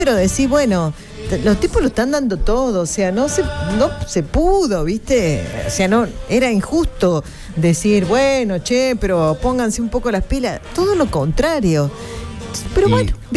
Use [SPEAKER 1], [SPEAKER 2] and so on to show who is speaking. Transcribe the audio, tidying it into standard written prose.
[SPEAKER 1] pero decís, bueno, los tipos lo están dando todo, o sea, no se pudo, ¿viste? O sea, no, era injusto decir, bueno, che, pero pónganse un poco las pilas. Todo lo contrario. Pero bueno,